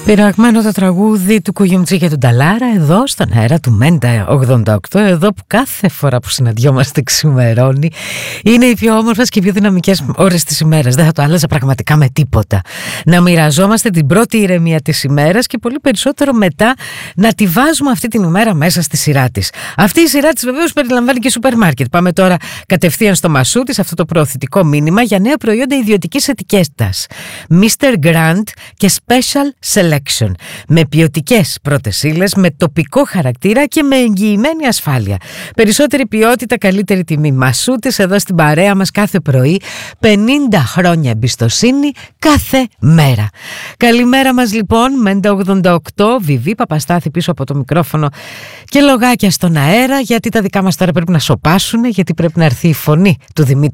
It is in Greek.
Πειραγμένο το τραγούδι του Κουγιουμτζή και του Νταλάρα εδώ στον αέρα του Μέντα 88, εδώ που κάθε φορά που συναντιόμαστε ξημερώνει. Είναι οι πιο όμορφες και οι πιο δυναμικές ώρες της ημέρας. Δεν θα το άλλαζα πραγματικά με τίποτα. Να μοιραζόμαστε την πρώτη ηρεμία της ημέρας και πολύ περισσότερο μετά να τη βάζουμε αυτή την ημέρα μέσα στη σειρά της. Αυτή η σειρά της βεβαίως περιλαμβάνει και σούπερ μάρκετ. Πάμε τώρα κατευθείαν στο Μασούτη, σε αυτό το προωθητικό μήνυμα για νέα προϊόντα ιδιωτικής ετικέτας. Mr. Grant και Special Selection. Με ποιοτικές πρώτες ύλες, με τοπικό χαρακτήρα και με εγγυημένη ασφάλεια. Περισσότερη ποιότητα, καλύτερη τιμή. Μασούτης εδώ στην παρέα μας κάθε πρωί. 50 χρόνια εμπιστοσύνη κάθε μέρα. Καλημέρα μας λοιπόν, Μέντα 88, Βιβί Παπαστάθη πίσω από το μικρόφωνο και λογάκια στον αέρα, γιατί τα δικά μας τώρα πρέπει να σοπάσουν, γιατί πρέπει να έρθει η φωνή του Δημήτρη